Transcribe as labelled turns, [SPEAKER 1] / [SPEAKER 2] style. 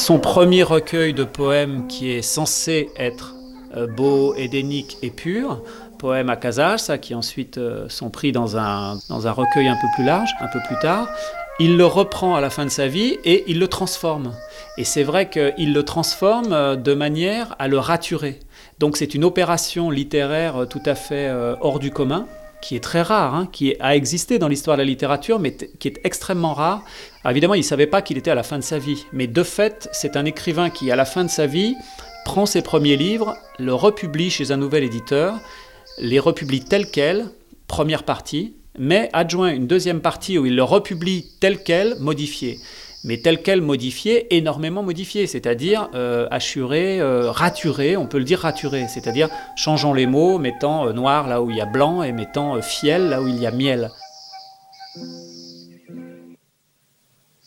[SPEAKER 1] son premier recueil de poèmes qui est censé être beau, édénique et pur, poèmes à Casals, qui ensuite sont pris dans un recueil un peu plus large, un peu plus tard. Il le reprend à la fin de sa vie et il le transforme. Et c'est vrai qu'il le transforme de manière à le raturer. Donc c'est une opération littéraire tout à fait hors du commun, qui est très rare, qui a existé dans l'histoire de la littérature, mais qui est extrêmement rare. Alors évidemment, il ne savait pas qu'il était à la fin de sa vie. Mais de fait, c'est un écrivain qui, à la fin de sa vie, prend ses premiers livres, le republie chez un nouvel éditeur, les republie tel quel, première partie, mais adjoint une deuxième partie où il le republie tel quel, modifié. Mais tel quel modifié, énormément modifié, c'est-à-dire assuré, raturé, on peut le dire raturé, c'est-à-dire changeant les mots, mettant noir là où il y a blanc et mettant fiel là où il y a miel.